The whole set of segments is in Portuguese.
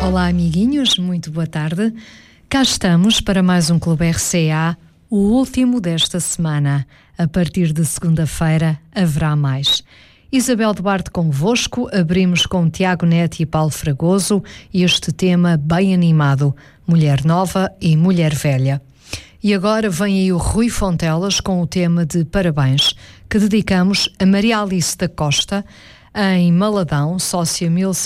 Olá, amiguinhos, muito boa tarde. Cá estamos para mais um Clube RCA, o último desta semana. A partir de segunda-feira haverá mais. Isabel Duarte convosco, abrimos com Tiago Neto e Paulo Fragoso e este tema bem animado, Mulher Nova e Mulher Velha. E agora vem aí o Rui Fontelas com o tema de Parabéns, que dedicamos a Maria Alice da Costa, em Maladão, sócia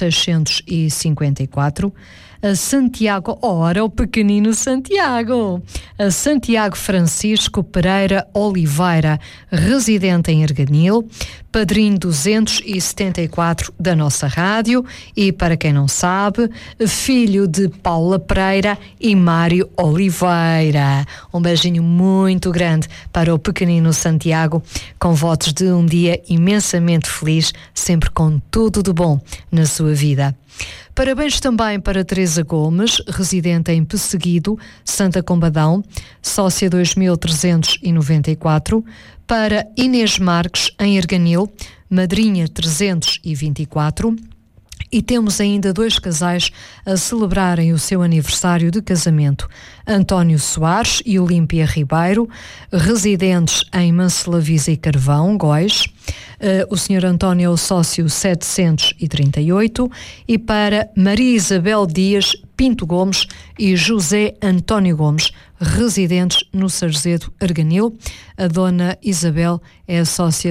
1654, a Santiago, ora, o pequenino Santiago, a Santiago Francisco Pereira Oliveira, residente em Erganil, padrinho 274 da nossa rádio e, para quem não sabe, filho de Paula Pereira e Mário Oliveira. Um beijinho muito grande para o pequenino Santiago, com votos de um dia imensamente feliz, sempre com tudo de bom na sua vida. Parabéns também para Teresa Gomes, residente em Pesseguido, Santa Combadão, sócia 2394, para Inês Marques, em Erganil, madrinha 324, e temos ainda 2 casais a celebrarem o seu aniversário de casamento. António Soares e Olímpia Ribeiro, residentes em Mancelavisa e Carvão, Góis. O Sr. António é o sócio 738, e para Maria Isabel Dias Pinto Gomes e José António Gomes, residentes no Sarzedo, Erganil. A dona Isabel é a sócia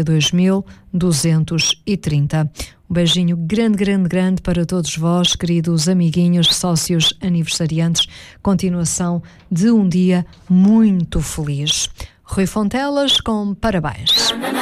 2230. Um beijinho grande para todos vós, queridos amiguinhos, sócios aniversariantes. Continuação de um dia muito feliz. Rui Fontelas com parabéns.